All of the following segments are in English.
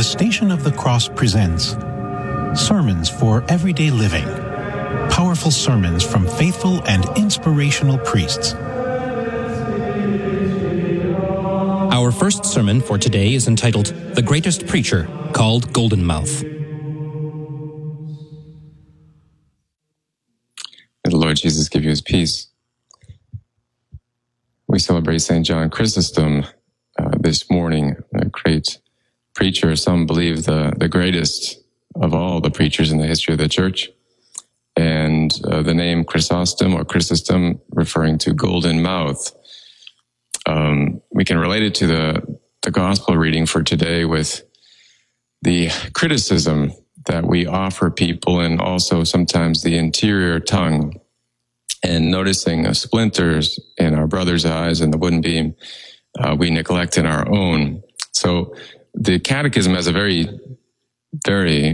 Station of the Cross presents Sermons for Everyday Living. Powerful sermons from faithful and inspirational priests. Our first sermon for today is entitled The Greatest Preacher, called Golden Mouth. May the Lord Jesus give you his peace. We celebrate St. John Chrysostom this morning, a great preacher. Some believe the greatest of all the preachers in the history of the church. And the name Chrysostom or Chrysostom referring to golden mouth. We can relate it to the gospel reading for today with the criticism that we offer people and also sometimes the interior tongue and noticing splinters in our brother's eyes and the wooden beam we neglect in our own. So the Catechism has a very, very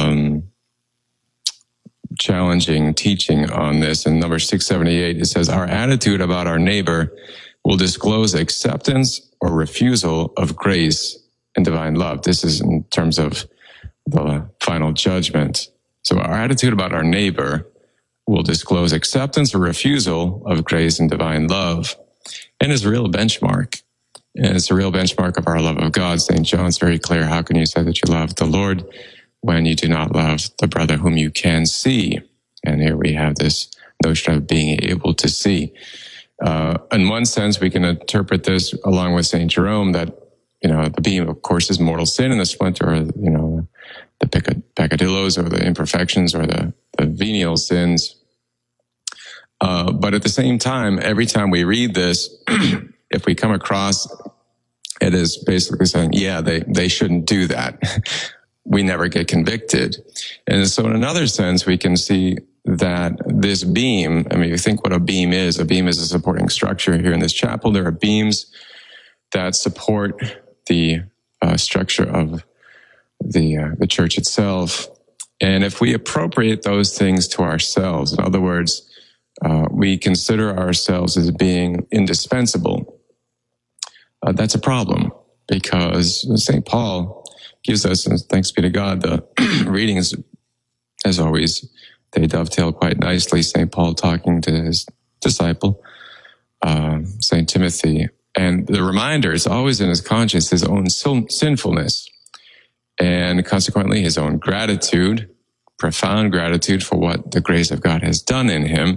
challenging teaching on this. In number 678, it says, our attitude about our neighbor will disclose acceptance or refusal of grace and divine love. This is in terms of the final judgment. So our attitude about our neighbor will disclose acceptance or refusal of grace and divine love. And is a real benchmark. And it's a real benchmark of our love of God. St. John's very clear. How can you say that you love the Lord when you do not love the brother whom you can see? And here we have this notion of being able to see. In one sense, we can interpret this along with St. Jerome that, the beam, of course, is mortal sin, and the splinter are, the peccadillos or the imperfections or the venial sins. But at the same time, every time we read this, if we come across it as basically saying, yeah, they shouldn't do that, we never get convicted. And so in another sense, we can see that this beam, you think what a beam is a supporting structure. Here in this chapel, there are beams that support the structure of the church itself. And if we appropriate those things to ourselves, in other words, we consider ourselves as being indispensable, that's a problem, because St. Paul gives us, and thanks be to God, the readings, as always, they dovetail quite nicely. St. Paul talking to his disciple, St. Timothy, and the reminder is always in his conscience, his own sinfulness, and consequently his own gratitude, profound gratitude for what the grace of God has done in him.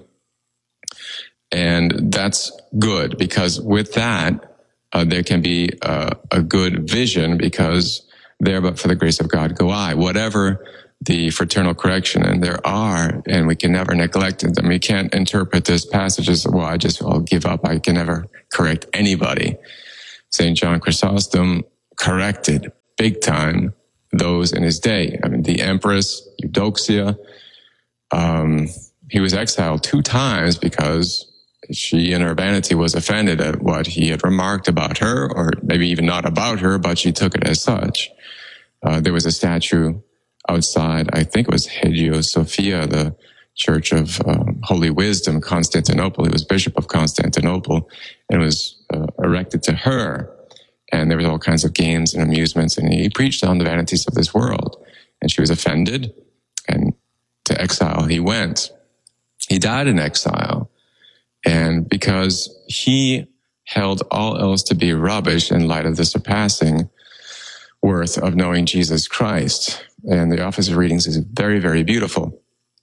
And that's good, because with that, there can be a good vision, because there but for the grace of God go I. Whatever the fraternal correction, and there are, and we can never neglect it. We can't interpret this passage as, well, I'll give up. I can never correct anybody. St. John Chrysostom corrected big time those in his day. The Empress Eudoxia, he was exiled 2 times because she in her vanity was offended at what he had remarked about her, or maybe even not about her, but she took it as such. There was a statue outside, I think it was Hagia Sophia, the Church of Holy Wisdom, Constantinople. He was Bishop of Constantinople, and was erected to her. And there was all kinds of games and amusements, and he preached on the vanities of this world. And she was offended, and to exile he went. He died in exile. And because he held all else to be rubbish in light of the surpassing worth of knowing Jesus Christ. And the Office of Readings is very, very beautiful.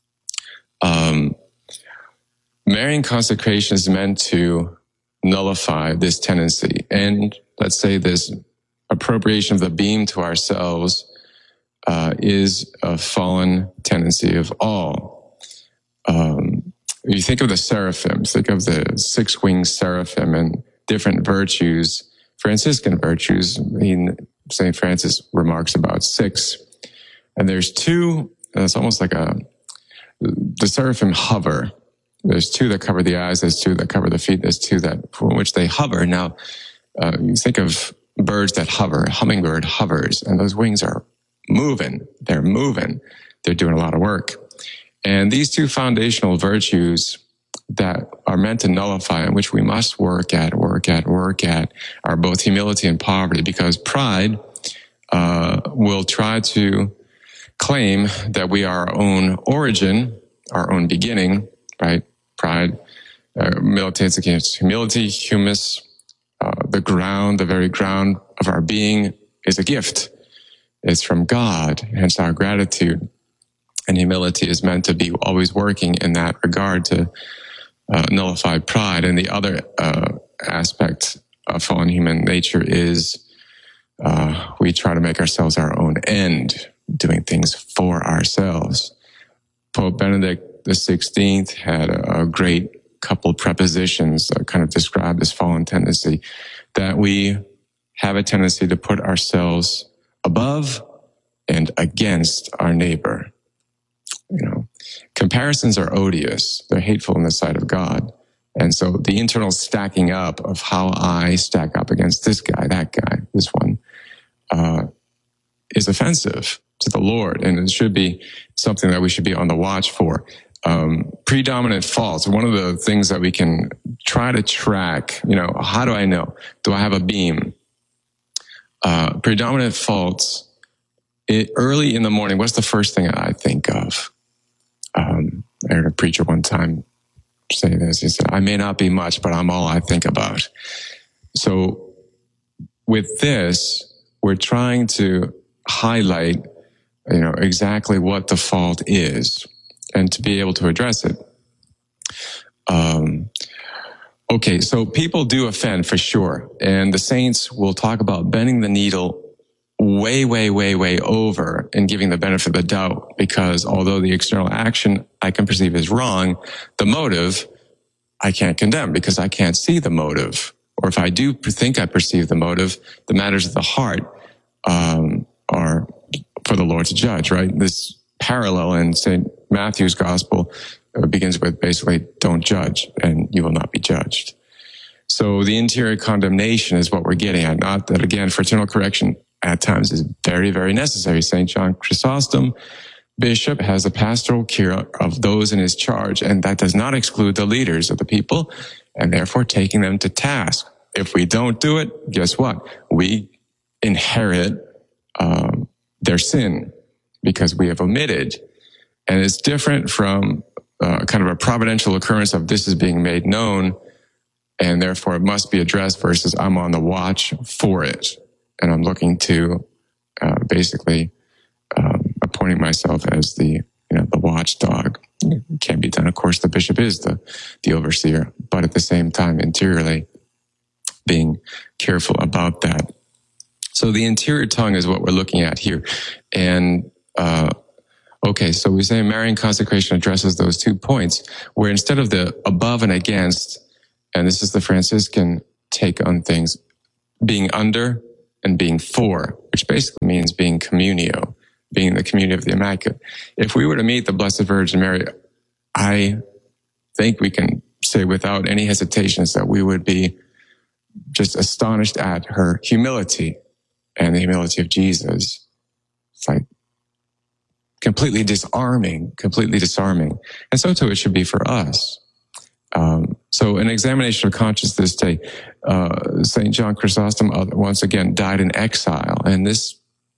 Marian consecration is meant to nullify this tendency. And let's say this appropriation of the beam to ourselves is a fallen tendency of all. You think of the seraphim, think of the 6-winged seraphim and different virtues, Franciscan virtues. St. Francis remarks about 6. And there's 2, it's almost like the seraphim hover. There's 2 that cover the eyes, there's 2 that cover the feet, there's 2 that from which they hover. Now, you think of birds that hover, a hummingbird hovers, and those wings are moving. They're moving. They're doing a lot of work. And these 2 foundational virtues that are meant to nullify, and which we must work at, are both humility and poverty, because pride will try to claim that we are our own origin, our own beginning, right? Pride militates against humility. Humus, the very ground of our being, is a gift. It's from God, hence our gratitude. And humility is meant to be always working in that regard to nullify pride. And the other aspect of fallen human nature is we try to make ourselves our own end, doing things for ourselves. Pope Benedict XVI had a great couple prepositions that kind of describe this fallen tendency, that we have a tendency to put ourselves above and against our neighbor. Comparisons are odious. They're hateful in the sight of God. And so the internal stacking up of how I stack up against this guy, that guy, this one, is offensive to the Lord. And it should be something that we should be on the watch for. Predominant faults. One of the things that we can try to track, how do I know? Do I have a beam? Predominant faults, early in the morning, what's the first thing I think of? I heard a preacher one time say this. He said, I may not be much, but I'm all I think about. So with this, we're trying to highlight, exactly what the fault is and to be able to address it. Okay, so people do offend for sure. And the saints will talk about bending the needle way, way, way, way over and giving the benefit of the doubt, because although the external action I can perceive is wrong, the motive I can't condemn because I can't see the motive. Or if I do think I perceive the motive, the matters of the heart are for the Lord to judge, right? This parallel in St. Matthew's gospel begins with basically, don't judge and you will not be judged. So the interior condemnation is what we're getting at. Not that, again, fraternal correction at times is very, very necessary. St. John Chrysostom, bishop, has a pastoral care of those in his charge, and that does not exclude the leaders of the people, and therefore taking them to task. If we don't do it, guess what? We inherit their sin because we have omitted. And it's different from kind of a providential occurrence of this is being made known, and therefore it must be addressed, versus I'm on the watch for it. And I'm looking to basically appointing myself as the watchdog. It can be done. Of course, the bishop is the overseer, but at the same time, interiorly being careful about that. So the interior tongue is what we're looking at here. And okay, so we say Marian consecration addresses those 2 points, where instead of the above and against, and this is the Franciscan take on things, being under and being for, which basically means being communio, being the community of the Immaculate. If we were to meet the Blessed Virgin Mary, I think we can say without any hesitations that we would be just astonished at her humility and the humility of Jesus. It's like completely disarming. And so too it should be for us. So an examination of conscience this day, St. John Chrysostom once again died in exile. And this,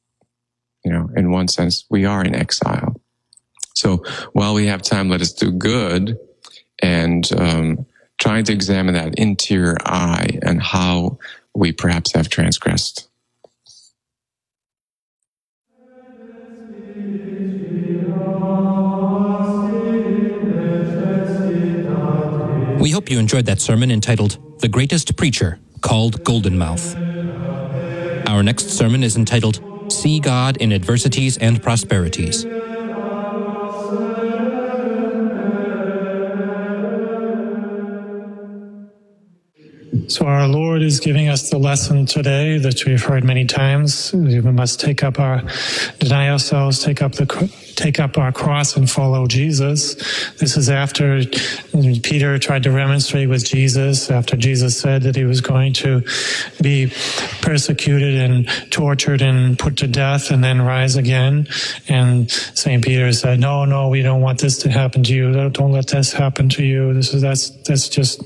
in one sense, we are in exile. So while we have time, let us do good and trying to examine that interior eye and how we perhaps have transgressed. We hope you enjoyed that sermon entitled The Greatest Preacher, called Golden Mouth. Our next sermon is entitled See God in Adversities and Prosperities. So our Lord is giving us the lesson today that we've heard many times. We must deny ourselves, take up our cross and follow Jesus. This is after Peter tried to remonstrate with Jesus, after Jesus said that he was going to be persecuted and tortured and put to death and then rise again. And St. Peter said, no, we don't want this to happen to you. Don't let this happen to you. That's just not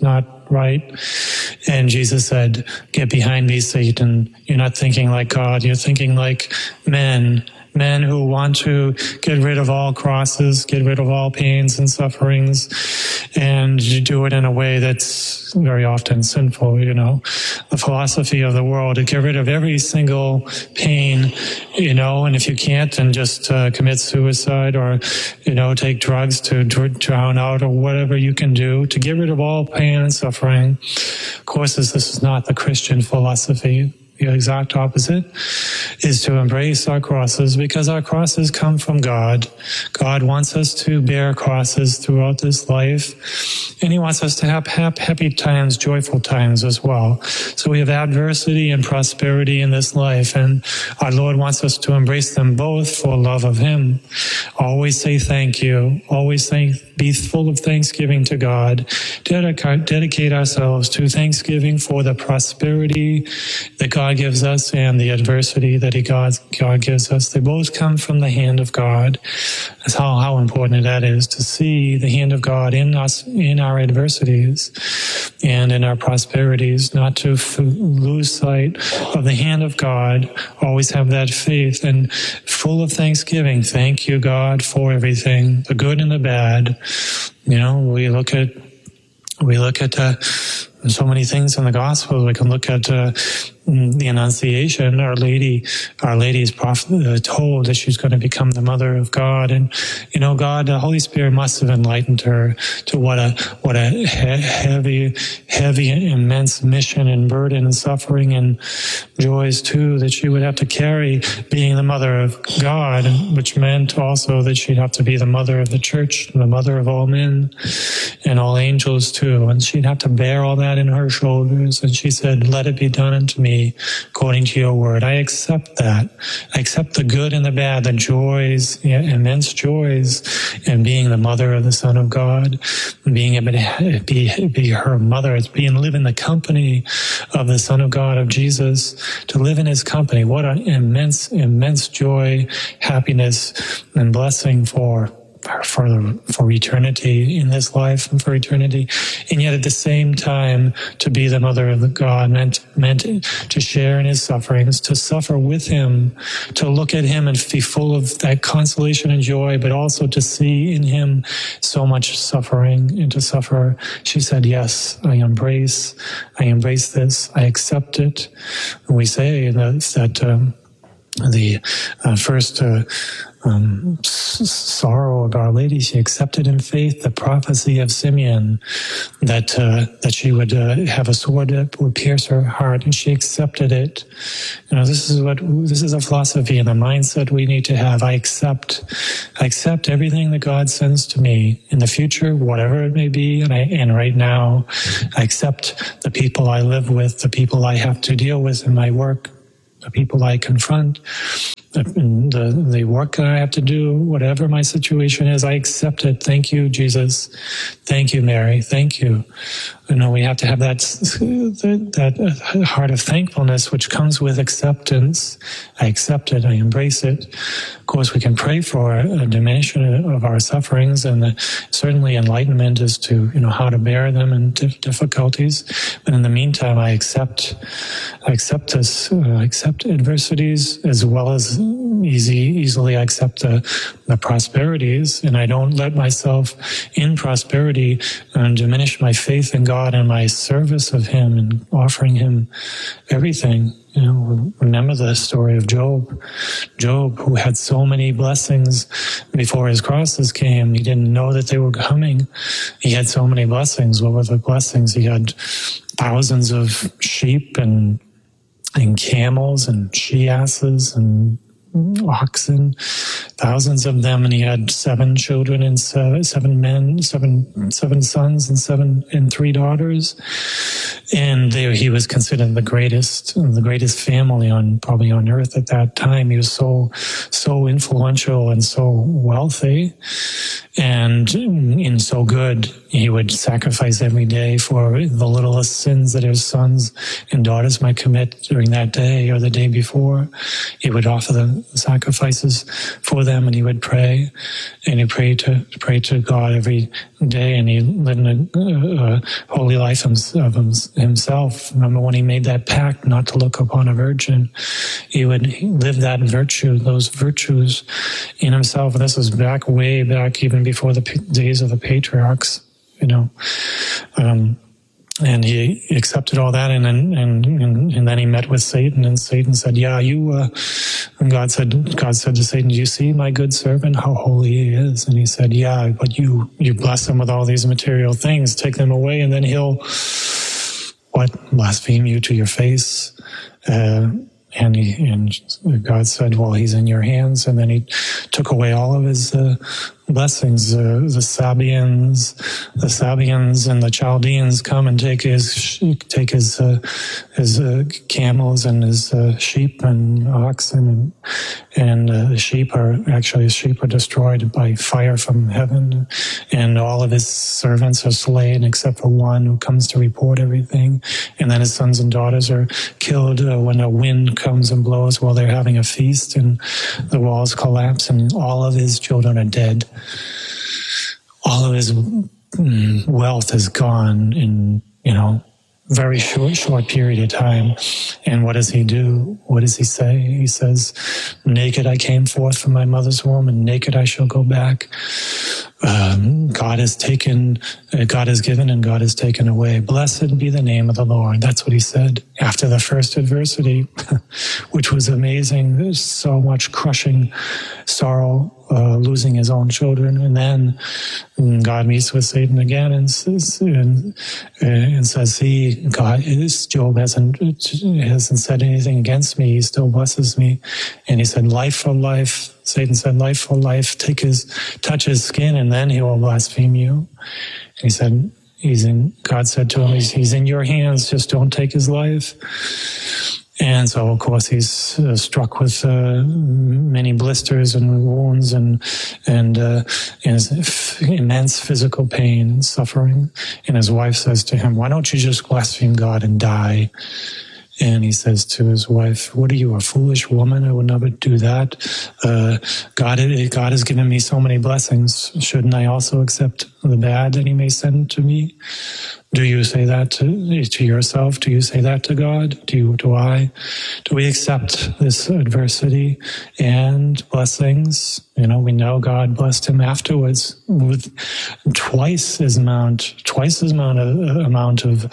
right. And Jesus said, "Get behind me, Satan. You're not thinking like God. You're thinking like men who want to get rid of all crosses, get rid of all pains and sufferings, and you do it in a way that's very often sinful, The philosophy of the world to get rid of every single pain, and if you can't, then just commit suicide or, take drugs to drown out or whatever you can do to get rid of all pain and suffering. Of course, this is not the Christian philosophy. The exact opposite is to embrace our crosses, because our crosses come from God. God wants us to bear crosses throughout this life, and He wants us to have happy times, joyful times as well. So we have adversity and prosperity in this life, and our Lord wants us to embrace them both for love of Him. Always say thank you. Always be full of thanksgiving to God. Dedicate ourselves to thanksgiving for the prosperity that God gives us and the adversity that God gives us. They both come from the hand of God. That's how important that is, to see the hand of God in us, in our adversities and in our prosperities, not to lose sight of the hand of God. Always have that faith and full of thanksgiving. Thank you, God, for everything, the good and the bad. We look at so many things in the Gospel. We can look at the Annunciation. Our Lady is told that she's going to become the Mother of God, and God, the Holy Spirit must have enlightened her to what a heavy, immense mission and burden and suffering and joys too that she would have to carry, being the Mother of God, which meant also that she'd have to be the Mother of the Church, the Mother of all men and all angels too, and she'd have to bear all that in her shoulders. And she said, "Let it be done unto me according to your word." I accept that. I accept the good and the bad, the joys, immense joys in being the mother of the Son of God, and being able to be her mother. It's live in the company of the Son of God, of Jesus, to live in His company. What an immense joy, happiness, and blessing for eternity in this life and for eternity. And yet at the same time, to be the Mother of God meant to share in His sufferings, to suffer with Him, to look at Him and be full of that consolation and joy, but also to see in Him so much suffering and to suffer. She said, "Yes, I embrace this. I accept it." And we say that the first sorrow of Our Lady, she accepted in faith the prophecy of Simeon that she would have a sword that would pierce her heart, and she accepted it. This is a philosophy and a mindset we need to have. I accept everything that God sends to me in the future, whatever it may be, and right now, I accept the people I live with, the people I have to deal with in my work, the people I confront, the work that I have to do, whatever my situation is, I accept it. Thank you, Jesus. Thank you, Mary. Thank you. We have to have that heart of thankfulness, which comes with acceptance. I accept it. I embrace it. Of course, we can pray for a diminution of our sufferings, and certainly enlightenment as to how to bear them and difficulties. But in the meantime, I accept this. I accept adversities as well as easily I accept the prosperities, and I don't let myself in prosperity diminish my faith in God and my service of Him and offering Him everything. Remember the story of Job. Job, who had so many blessings before his crosses came, he didn't know that they were coming. He had so many blessings. What were the blessings? He had thousands of sheep and camels and she-asses and oxen, thousands of them, and he had 7 children and 7 sons and 3 daughters, and he was considered the greatest family probably on earth at that time. He was so influential and so wealthy, and so good. He would sacrifice every day for the littlest sins that his sons and daughters might commit during that day or the day before. he would offer the sacrifices for them, and he would pray, and he prayed to God every day, and he lived a holy life of himself. Remember when he made that pact not to look upon a virgin, he would live those virtues in himself. And this was way back, even before the days of the patriarchs, and he accepted all that, and then he met with Satan, and Satan said, and God said to Satan, "Do you see my good servant, how holy he is?" And he said, "Yeah, but you bless him with all these material things, take them away, and then he'll blaspheme you to your face." And God said, "Well, he's in your hands." And then he took away all of his blessings. The Sabians and the Chaldeans come and take his camels and his sheep and oxen, and the sheep are destroyed by fire from heaven, and all of his servants are slain except for one who comes to report everything. And then his sons and daughters are killed when a wind comes and blows while they're having a feast, and the walls collapse, and all of his children are dead. All of his wealth is gone in, very short period of time. And what does he do? What does he say? He says, "Naked I came forth from my mother's womb, and naked I shall go back." God has given, and God has taken away. Blessed be the name of the Lord. That's what he said after the first adversity, which was amazing. There's so much crushing sorrow, losing his own children. And then God meets with Satan again and says, "See, Job hasn't said anything against me. He still blesses me." And he said, "Life for life." Satan said, "Life for life. Touch his skin, and then he will blaspheme you." And he said, God said to him, he's in your hands. Just don't take his life. And so, of course, he's struck with many blisters and wounds and immense physical pain and suffering. And his wife says to him, "Why don't you just blaspheme God and die?" And he says to his wife, "What are you, a foolish woman? I would never do that. God has given me so many blessings. Shouldn't I also accept the bad that he may send to me?" Do you say that to yourself? Do you say that to God? Do I? Do we accept this adversity and blessings? We know God blessed him afterwards with twice as amount of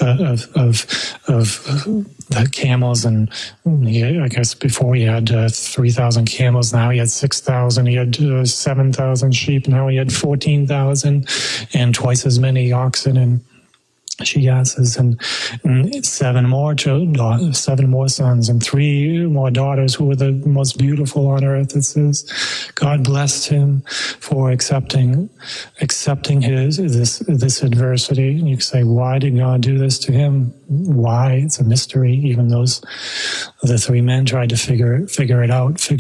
the camels, and I guess before he had 3,000 camels. Now he had 6,000. He had 7,000 sheep. Now he had 14,000, and twice as many oxen and she-asses, and 7 more sons, and 3 more daughters who were the most beautiful on earth. It says God blessed him for accepting this adversity. And you say, why did God do this to him? Why? It's a mystery. Even the 3 men tried to figure it out.